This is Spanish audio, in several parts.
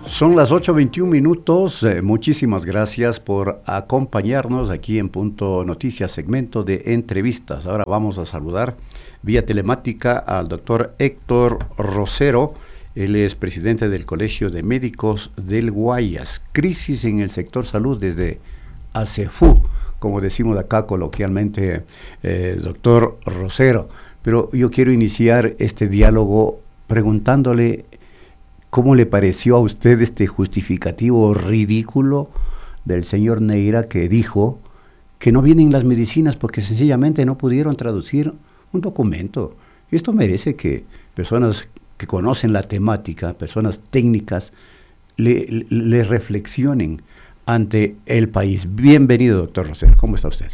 Son las 8:21 minutos. Muchísimas gracias por acompañarnos aquí en Punto Noticias, segmento de entrevistas. Ahora vamos a saludar vía telemática al doctor Héctor Rosero. Él es presidente del Colegio de Médicos del Guayas. Crisis en el sector salud desde ACEFU, como decimos acá coloquialmente, doctor Rosero. Pero yo quiero iniciar este diálogo preguntándole: ¿cómo le pareció a usted este justificativo ridículo del señor Neira, que dijo que no vienen las medicinas porque sencillamente no pudieron traducir un documento? Esto merece que personas que conocen la temática, personas técnicas, le reflexionen ante el país. Bienvenido, doctor Rosero. ¿Cómo está usted?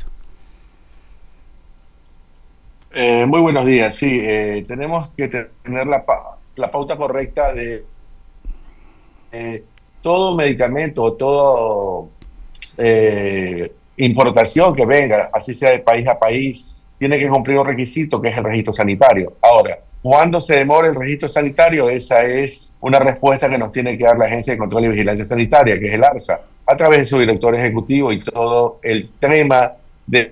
Muy buenos días. Sí, tenemos que tener la pauta correcta de todo medicamento o todo importación que venga, así sea de país a país, tiene que cumplir un requisito que es el registro sanitario. Ahora, ¿cuándo se demora el registro sanitario? Esa es una respuesta que nos tiene que dar la Agencia de Control y Vigilancia Sanitaria, que es el ARSA, a través de su director ejecutivo y todo el tema de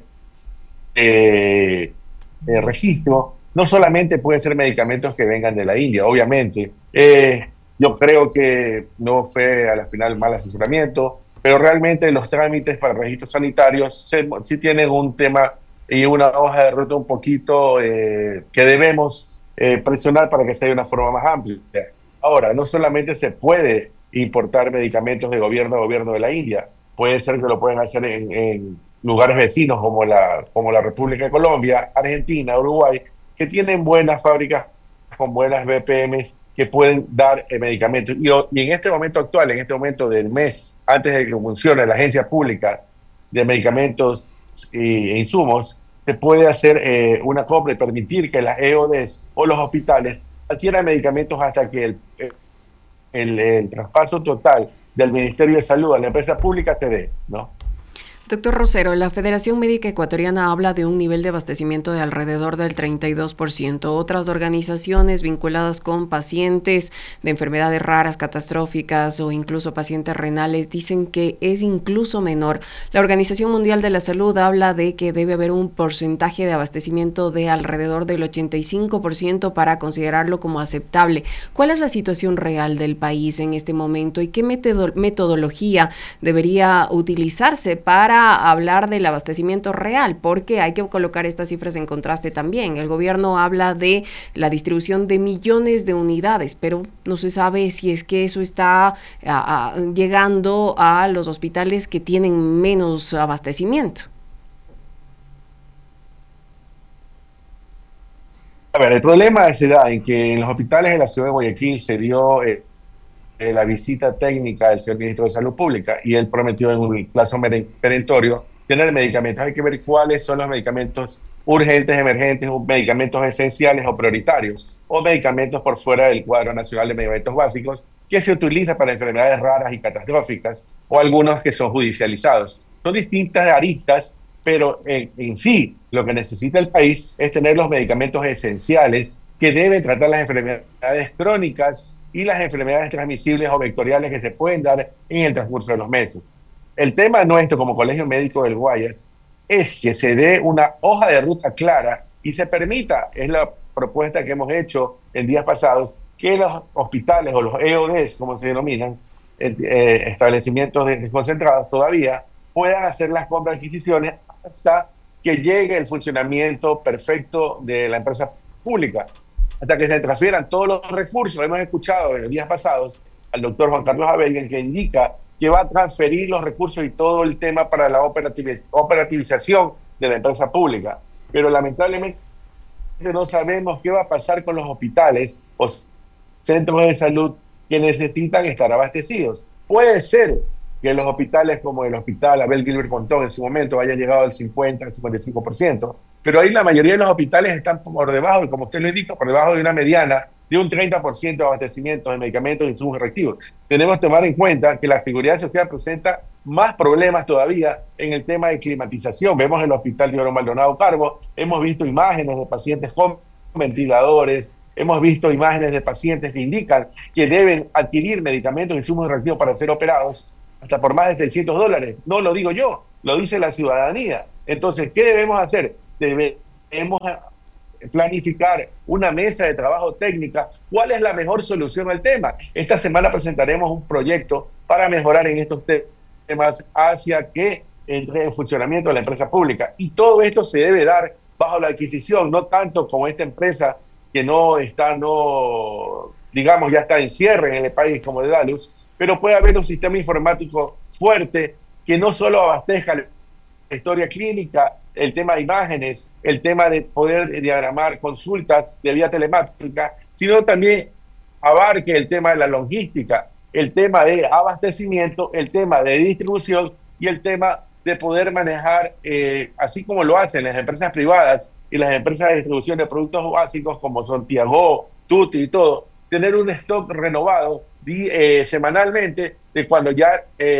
registro. No solamente pueden ser medicamentos que vengan de la India, obviamente. Yo creo que no fue a la final mal asesoramiento, pero realmente los trámites para registros sanitarios sí tienen un tema y una hoja de ruta un poquito que debemos presionar para que sea de una forma más amplia. Ahora, no solamente se puede importar medicamentos de gobierno a gobierno de la India, puede ser que lo pueden hacer en lugares vecinos como la República de Colombia, Argentina, Uruguay, que tienen buenas fábricas con buenas BPMs que pueden dar medicamentos. Y en este momento actual, en este momento del mes, antes de que funcione la Agencia Pública de Medicamentos e Insumos, se puede hacer una compra y permitir que las EODs o los hospitales adquieran medicamentos hasta que el traspaso total del Ministerio de Salud a la empresa pública se dé, ¿no? Doctor Rosero, la Federación Médica Ecuatoriana habla de un nivel de abastecimiento de alrededor del 32%. Otras organizaciones vinculadas con pacientes de enfermedades raras, catastróficas o incluso pacientes renales dicen que es incluso menor. La Organización Mundial de la Salud habla de que debe haber un porcentaje de abastecimiento de alrededor del 85% para considerarlo como aceptable. ¿Cuál es la situación real del país en este momento y qué metodología debería utilizarse para hablar del abastecimiento real? Porque hay que colocar estas cifras en contraste también. El gobierno habla de la distribución de millones de unidades, pero no se sabe si es que eso está llegando a los hospitales que tienen menos abastecimiento. A ver, el problema se da en que en los hospitales de la ciudad de Guayaquil se dio la visita técnica del señor ministro de Salud Pública y él prometió en un plazo perentorio tener medicamentos. Hay que ver cuáles son los medicamentos urgentes, emergentes, o medicamentos esenciales o prioritarios, o medicamentos por fuera del cuadro nacional de medicamentos básicos que se utiliza para enfermedades raras y catastróficas, o algunos que son judicializados. Son distintas aristas, pero en sí lo que necesita el país es tener los medicamentos esenciales que deben tratar las enfermedades crónicas y las enfermedades transmisibles o vectoriales que se pueden dar en el transcurso de los meses. El tema nuestro como Colegio Médico del Guayas es que se dé una hoja de ruta clara y se permita, es la propuesta que hemos hecho en días pasados, que los hospitales o los EODs, como se denominan, establecimientos desconcentrados todavía, puedan hacer las compras y adquisiciones hasta que llegue el funcionamiento perfecto de la empresa pública, hasta que se transfieran todos los recursos. Hemos escuchado en los días pasados al doctor Juan Carlos Abelga, que indica que va a transferir los recursos y todo el tema para la operativización de la empresa pública. Pero lamentablemente no sabemos qué va a pasar con los hospitales o centros de salud que necesitan estar abastecidos. Puede ser que los hospitales como el Hospital Abel Gilbert Pontón en su momento hayan llegado al 50, al 55%, pero ahí la mayoría de los hospitales están por debajo, y como usted lo indica, por debajo de una mediana de un 30% de abastecimiento de medicamentos y insumos reactivos. Tenemos que tomar en cuenta que la seguridad social presenta más problemas todavía en el tema de climatización. Vemos el Hospital Diego Maldonado Carbo, hemos visto imágenes de pacientes con ventiladores, hemos visto imágenes de pacientes que indican que deben adquirir medicamentos y insumos reactivos para ser operados hasta por más de $600. No lo digo yo, lo dice la ciudadanía. Entonces, ¿qué debemos hacer? Debemos planificar una mesa de trabajo técnica. ¿Cuál es la mejor solución al tema? Esta semana presentaremos un proyecto para mejorar en estos temas hacia que entre en funcionamiento de la empresa pública. Y todo esto se debe dar bajo la adquisición, no tanto como esta empresa que digamos, ya está en cierre en el país como de Dalus, pero puede haber un sistema informático fuerte que no solo abastezca la historia clínica, el tema de imágenes, el tema de poder diagramar consultas de vía telemática, sino también abarque el tema de la logística, el tema de abastecimiento, el tema de distribución y el tema de poder manejar, así como lo hacen las empresas privadas y las empresas de distribución de productos básicos como son Tiago, Tutti y todo, tener un stock renovado semanalmente de cuando ya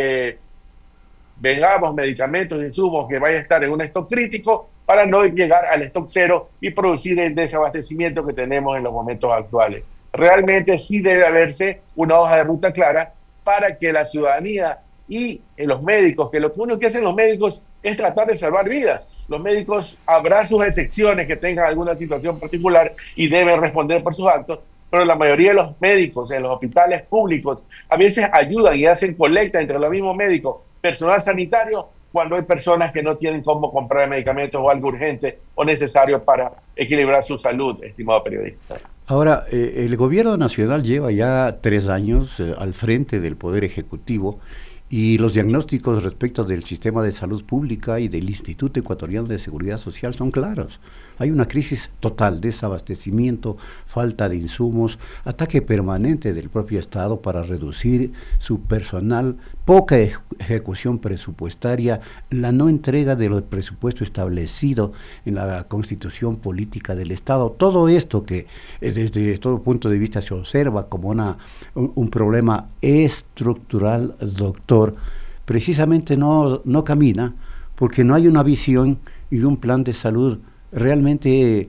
vengamos medicamentos e insumos que vaya a estar en un stock crítico para no llegar al stock cero y producir el desabastecimiento que tenemos en los momentos actuales. Realmente sí debe haberse una hoja de ruta clara para que la ciudadanía y los médicos, que lo único que hacen los médicos es tratar de salvar vidas. Los médicos habrá sus excepciones que tengan alguna situación particular y deben responder por sus actos, pero la mayoría de los médicos en los hospitales públicos a veces ayudan y hacen colecta entre los mismos médicos, personal sanitario, cuando hay personas que no tienen cómo comprar medicamentos o algo urgente o necesario para equilibrar su salud, estimado periodista. Ahora, el gobierno nacional lleva ya 3 años al frente del Poder Ejecutivo y los diagnósticos respecto del sistema de salud pública y del Instituto Ecuatoriano de Seguridad Social son claros. Hay una crisis total, desabastecimiento, falta de insumos, ataque permanente del propio Estado para reducir su personal, poca ejecución presupuestaria, la no entrega del presupuesto establecido en la Constitución Política del Estado. Todo esto que desde todo punto de vista se observa como un problema estructural, doctor, precisamente no camina porque no hay una visión y un plan de salud realmente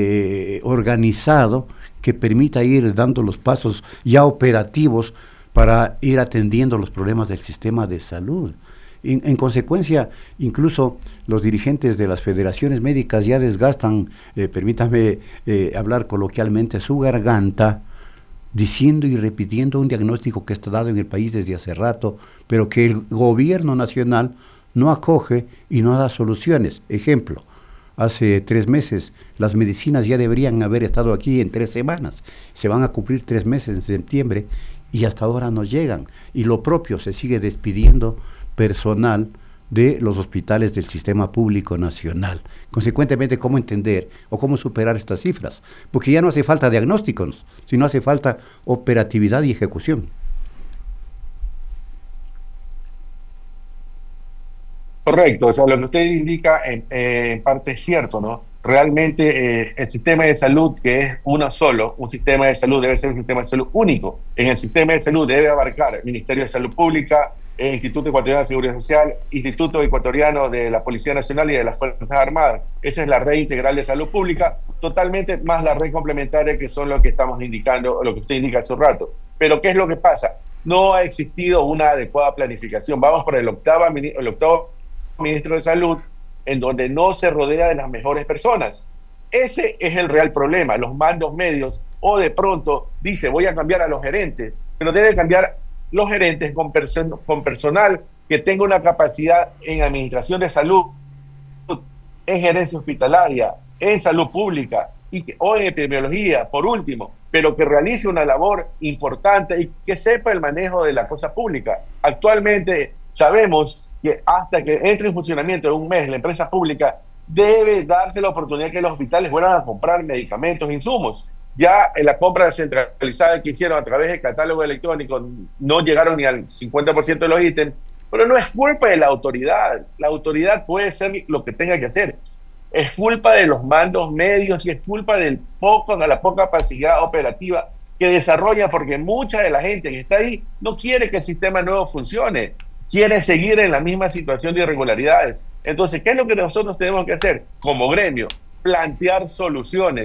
organizado que permita ir dando los pasos ya operativos para ir atendiendo los problemas del sistema de salud. En consecuencia, incluso los dirigentes de las federaciones médicas ya desgastan, permítame hablar coloquialmente, su garganta, diciendo y repitiendo un diagnóstico que está dado en el país desde hace rato, pero que el gobierno nacional no acoge y no da soluciones. Ejemplo, hace 3 meses las medicinas ya deberían haber estado aquí en 3 semanas. Se van a cumplir 3 meses en septiembre y hasta ahora no llegan. Y lo propio, se sigue despidiendo personal de los hospitales del sistema público nacional. Consecuentemente, ¿cómo entender o cómo superar estas cifras? Porque ya no hace falta diagnósticos, sino hace falta operatividad y ejecución. Correcto, o sea, lo que usted indica en parte es cierto, ¿no? Realmente el sistema de salud, que es uno solo, un sistema de salud debe ser un sistema de salud único. En el sistema de salud debe abarcar el Ministerio de Salud Pública, el Instituto Ecuatoriano de Seguridad Social, Instituto Ecuatoriano de la Policía Nacional y de las Fuerzas Armadas. Esa es la red integral de salud pública, totalmente más la red complementaria, que son lo que estamos indicando, lo que usted indica hace un rato. Pero ¿qué es lo que pasa? No ha existido una adecuada planificación. Vamos por el octavo ministro de Salud, en donde no se rodea de las mejores personas. Ese es el real problema. Los mandos medios, o de pronto dice, voy a cambiar a los gerentes, pero debe cambiar los gerentes con personal que tenga una capacidad en administración de salud, en gerencia hospitalaria, en salud pública o en epidemiología, por último, pero que realice una labor importante y que sepa el manejo de la cosa pública. Actualmente sabemos que hasta que entre en funcionamiento en un mes la empresa pública debe darse la oportunidad que los hospitales vuelvan a comprar medicamentos e insumos. Ya en la compra centralizada que hicieron a través del catálogo electrónico no llegaron ni al 50% de los ítems, pero no es culpa de la autoridad. La autoridad puede hacer lo que tenga que hacer. Es culpa de los mandos medios y es culpa de la poca capacidad operativa que desarrolla, porque mucha de la gente que está ahí no quiere que el sistema nuevo funcione, quiere seguir en la misma situación de irregularidades. Entonces, ¿qué es lo que nosotros tenemos que hacer como gremio? Plantear soluciones,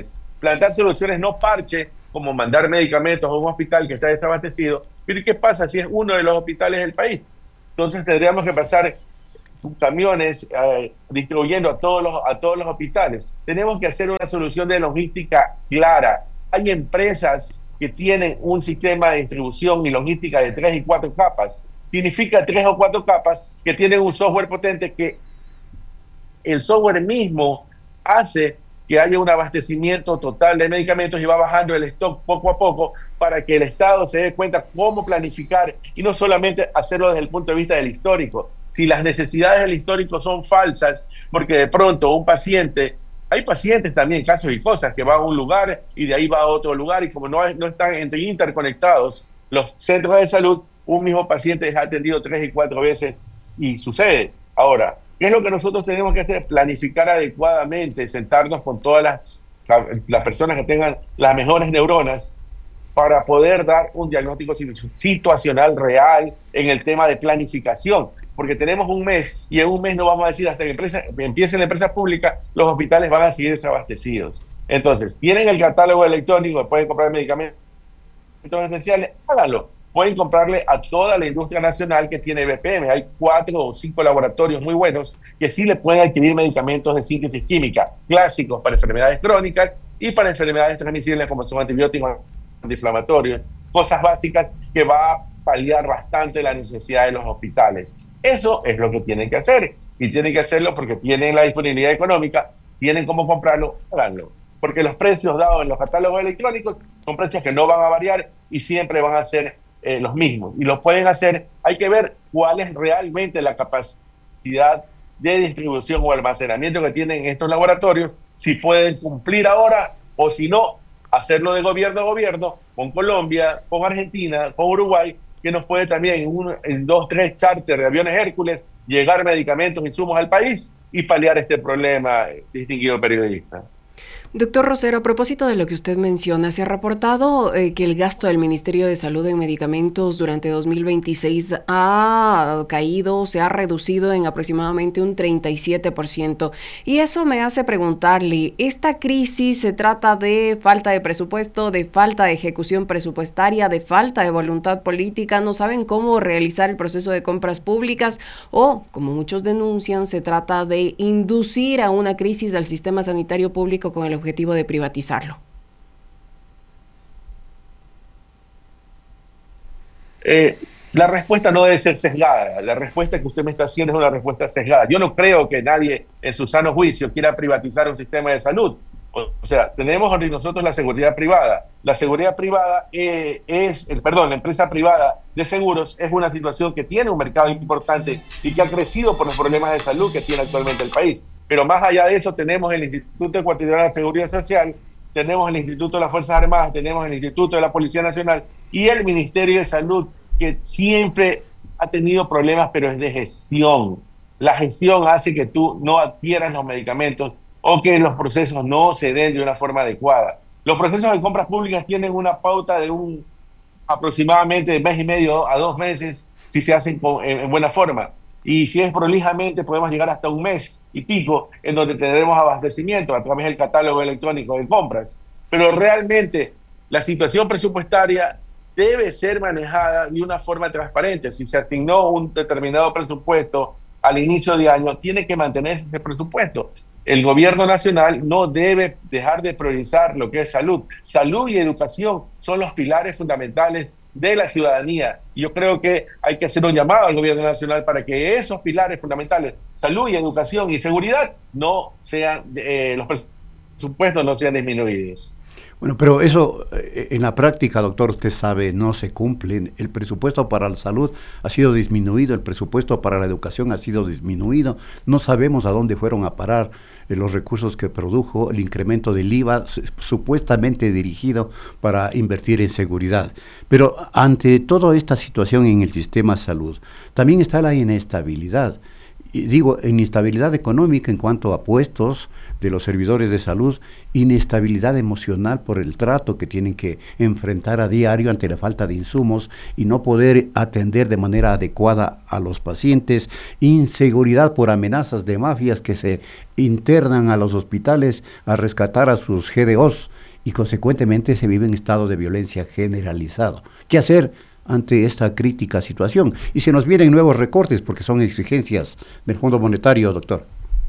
plantar soluciones, no parche, como mandar medicamentos a un hospital que está desabastecido. Pero ¿y qué pasa si es uno de los hospitales del país? Entonces tendríamos que pasar camiones distribuyendo a todos los hospitales. Tenemos que hacer una solución de logística clara. Hay empresas que tienen un sistema de distribución y logística de 3 y 4 capas. Significa 3 o 4 capas que tienen un software potente, que el software mismo hace que haya un abastecimiento total de medicamentos y va bajando el stock poco a poco para que el Estado se dé cuenta cómo planificar, y no solamente hacerlo desde el punto de vista del histórico. Si las necesidades del histórico son falsas, porque de pronto un paciente, hay pacientes también, casos y cosas, que van a un lugar y de ahí va a otro lugar, y como no están interconectados los centros de salud, un mismo paciente es atendido 3 y 4 veces y sucede. Ahora, ¿qué es lo que nosotros tenemos que hacer? Planificar adecuadamente, sentarnos con todas las personas que tengan las mejores neuronas para poder dar un diagnóstico situacional real en el tema de planificación. Porque tenemos un mes, y en un mes no vamos a decir hasta que empiece la empresa pública, los hospitales van a seguir desabastecidos. Entonces, tienen el catálogo electrónico, pueden comprar medicamentos esenciales, háganlo. Pueden comprarle a toda la industria nacional que tiene BPM. Hay 4 o 5 laboratorios muy buenos que sí le pueden adquirir medicamentos de síntesis química clásicos para enfermedades crónicas y para enfermedades transmisibles como son antibióticos, antiinflamatorios, cosas básicas que va a paliar bastante la necesidad de los hospitales. Eso es lo que tienen que hacer, y tienen que hacerlo porque tienen la disponibilidad económica, tienen cómo comprarlo, háganlo. Porque los precios dados en los catálogos electrónicos son precios que no van a variar y siempre van a ser los mismos, y los pueden hacer. Hay que ver cuál es realmente la capacidad de distribución o almacenamiento que tienen estos laboratorios, si pueden cumplir ahora, o si no, hacerlo de gobierno a gobierno, con Colombia, con Argentina, con Uruguay, que nos puede también en 2, 3 charters de aviones Hércules llegar medicamentos, insumos al país y paliar este problema, distinguido periodista. Doctor Rosero, a propósito de lo que usted menciona, se ha reportado que el gasto del Ministerio de Salud en medicamentos durante 2026 ha caído, se ha reducido en aproximadamente un 37%. Y eso me hace preguntarle, ¿esta crisis se trata de falta de presupuesto, de falta de ejecución presupuestaria, de falta de voluntad política? ¿No saben cómo realizar el proceso de compras públicas? O, como muchos denuncian, se trata de inducir a una crisis del sistema sanitario público con el objetivo de privatizarlo. La respuesta no debe ser sesgada. La respuesta que usted me está haciendo es una respuesta sesgada. Yo no creo que nadie en su sano juicio quiera privatizar un sistema de salud. O sea, tenemos nosotros la seguridad privada. La seguridad privada la empresa privada de seguros es una situación que tiene un mercado importante y que ha crecido por los problemas de salud que tiene actualmente el país. Pero más allá de eso, tenemos el Instituto Ecuatoriano de Seguridad Social, tenemos el Instituto de las Fuerzas Armadas, tenemos el Instituto de la Policía Nacional y el Ministerio de Salud, que siempre ha tenido problemas, pero es de gestión. La gestión hace que tú no adquieras los medicamentos o que los procesos no se den de una forma adecuada. Los procesos de compras públicas tienen una pauta de aproximadamente de mes y medio a 2 meses si se hacen en buena forma. Y si es prolijamente, podemos llegar hasta un mes y pico en donde tendremos abastecimiento a través del catálogo electrónico de compras. Pero realmente la situación presupuestaria debe ser manejada de una forma transparente. Si se asignó un determinado presupuesto al inicio de año, tiene que mantenerse ese presupuesto. El gobierno nacional no debe dejar de priorizar lo que es salud. Salud y educación son los pilares fundamentales de la ciudadanía. Yo creo que hay que hacer un llamado al gobierno nacional para que esos pilares fundamentales, salud y educación y seguridad, no sean, los presupuestos no sean disminuidos. Bueno, pero eso en la práctica, doctor, usted sabe, no se cumple. El presupuesto para la salud ha sido disminuido, el presupuesto para la educación ha sido disminuido. No sabemos a dónde fueron a parar los recursos que produjo el incremento del IVA supuestamente dirigido para invertir en seguridad. Pero ante toda esta situación en el sistema de salud, también está la inestabilidad. Y digo, inestabilidad económica en cuanto a puestos de los servidores de salud, inestabilidad emocional por el trato que tienen que enfrentar a diario ante la falta de insumos y no poder atender de manera adecuada a los pacientes, inseguridad por amenazas de mafias que se internan a los hospitales a rescatar a sus GDOs y consecuentemente se vive en estado de violencia generalizado. ¿Qué hacer ante esta crítica situación? Y se nos vienen nuevos recortes porque son exigencias del Fondo Monetario, doctor.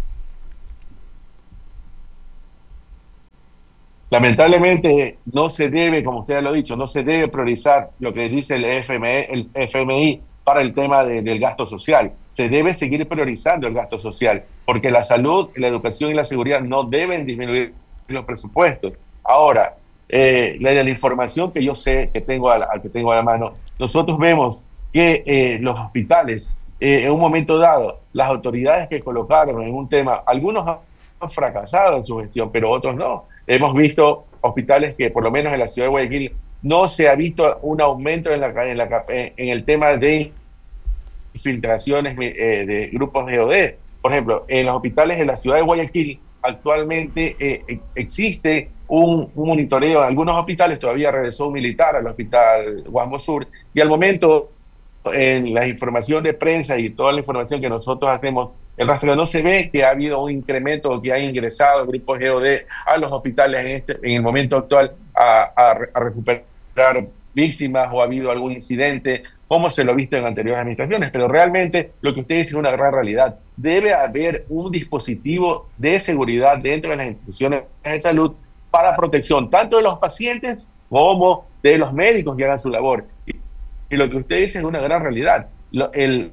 Lamentablemente no se debe, como usted lo ha dicho, no se debe priorizar lo que dice el FMI para el tema del gasto social. Se debe seguir priorizando el gasto social, porque la salud, la educación y la seguridad no deben disminuir los presupuestos. Ahora, la información que yo sé, que tengo a la mano, nosotros vemos que los hospitales, en un momento dado, las autoridades que colocaron en un tema, algunos han fracasado en su gestión, pero otros no. Hemos visto hospitales que, por lo menos en la ciudad de Guayaquil, no se ha visto un aumento en el tema de infiltraciones de grupos de OD. Por ejemplo, en los hospitales de la ciudad de Guayaquil actualmente existe un monitoreo. En algunos hospitales todavía regresó un militar al hospital Guasmo Sur, y al momento, en la información de prensa y toda la información que nosotros hacemos, el rastreo, no se ve que ha habido un incremento o que ha ingresado grupos GOD a los hospitales en el momento actual a recuperar víctimas, o ha habido algún incidente, como se lo ha visto en anteriores administraciones. Pero realmente lo que usted dice es una gran realidad. Debe haber un dispositivo de seguridad dentro de las instituciones de salud para protección tanto de los pacientes como de los médicos que hagan su labor. Y lo que usted dice es una gran realidad. El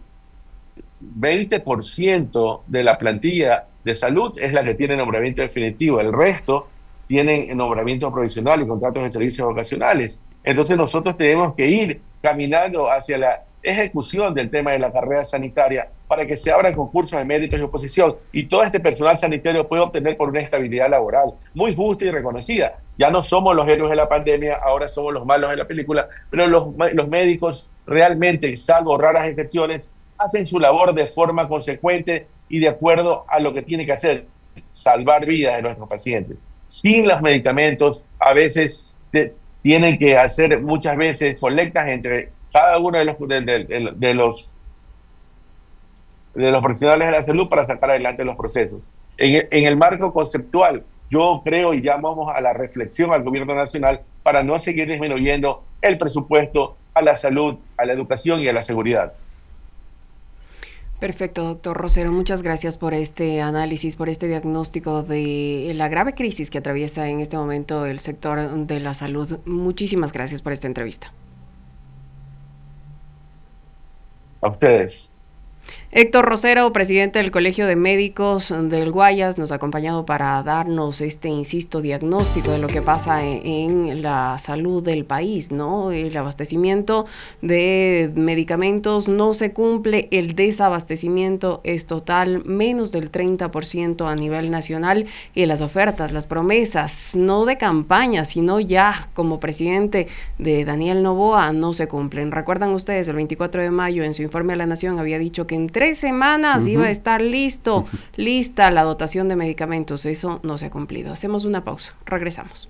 20% de la plantilla de salud es la que tiene nombramiento definitivo. El resto tienen nombramiento provisional y contratos de servicios vocacionales. Entonces nosotros tenemos que ir caminando hacia la ejecución del tema de la carrera sanitaria para que se abran concursos de méritos y oposición y todo este personal sanitario pueda obtener por una estabilidad laboral muy justa y reconocida. Ya no somos los héroes de la pandemia, ahora somos los malos de la película, pero los médicos realmente, salvo raras excepciones, hacen su labor de forma consecuente y de acuerdo a lo que tiene que hacer, salvar vidas de nuestros pacientes. Sin los medicamentos, a veces tienen que hacer muchas veces colectas entre cada uno de los profesionales de la salud para sacar adelante los procesos. En el marco conceptual, yo creo y llamamos a la reflexión al gobierno nacional para no seguir disminuyendo el presupuesto a la salud, a la educación y a la seguridad. Perfecto, doctor Rosero. Muchas gracias por este análisis, por este diagnóstico de la grave crisis que atraviesa en este momento el sector de la salud. Muchísimas gracias por esta entrevista. A ustedes. Héctor Rosero, presidente del Colegio de Médicos del Guayas, nos ha acompañado para darnos este, insisto, diagnóstico de lo que pasa en la salud del país, ¿no? El abastecimiento de medicamentos no se cumple, el desabastecimiento es total, menos del 30% a nivel nacional, y las ofertas, las promesas, no de campaña, sino ya como presidente de Daniel Noboa, no se cumplen. Recuerdan ustedes, el 24 de mayo en su informe a la Nación había dicho que en 3 semanas iba a estar lista la dotación de medicamentos. Eso no se ha cumplido. Hacemos una pausa. Regresamos.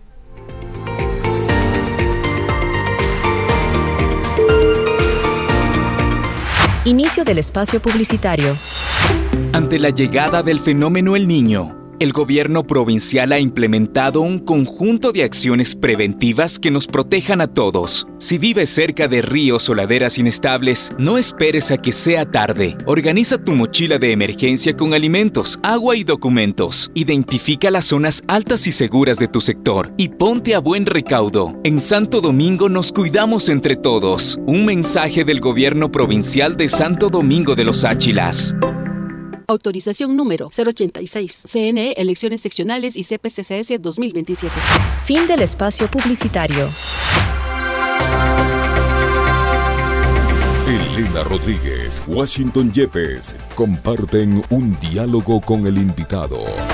Inicio del espacio publicitario. Ante la llegada del fenómeno El Niño, el gobierno provincial ha implementado un conjunto de acciones preventivas que nos protejan a todos. Si vives cerca de ríos o laderas inestables, no esperes a que sea tarde. Organiza tu mochila de emergencia con alimentos, agua y documentos. Identifica las zonas altas y seguras de tu sector y ponte a buen recaudo. En Santo Domingo nos cuidamos entre todos. Un mensaje del gobierno provincial de Santo Domingo de los Áchilas. Autorización número 086. CNE, Elecciones Seccionales y CPCCS 2027. Fin del espacio publicitario. Elena Rodríguez, Washington Yepes comparten un diálogo con el invitado.